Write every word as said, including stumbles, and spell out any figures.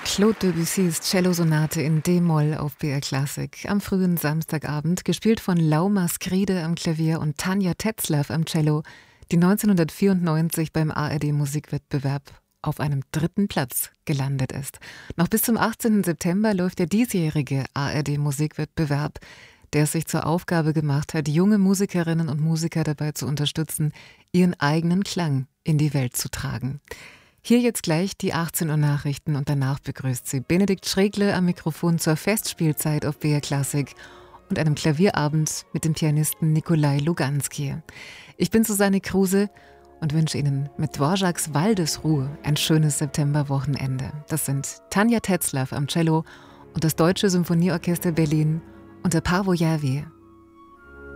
Claude Debussys Cellosonate in D-Moll auf B R Classic. Am frühen Samstagabend, gespielt von Lauma Skride am Klavier und Tanja Tetzlaff am Cello, die neunzehnhundertvierundneunzig beim A R D-Musikwettbewerb auf einem dritten Platz gelandet ist. Noch bis zum achtzehnten September läuft der diesjährige A R D-Musikwettbewerb, der es sich zur Aufgabe gemacht hat, junge Musikerinnen und Musiker dabei zu unterstützen, ihren eigenen Klang in die Welt zu tragen. Hier jetzt gleich die achtzehn Uhr Nachrichten und danach begrüßt sie Benedikt Schregle am Mikrofon zur Festspielzeit auf B R Classic und einem Klavierabend mit dem Pianisten Nikolai Luganski. Ich bin Susanne Kruse und wünsche Ihnen mit Dvořáks Waldesruhe ein schönes Septemberwochenende. Das sind Tanja Tetzlaff am Cello und das Deutsche Symphonieorchester Berlin unter Paavo Järvi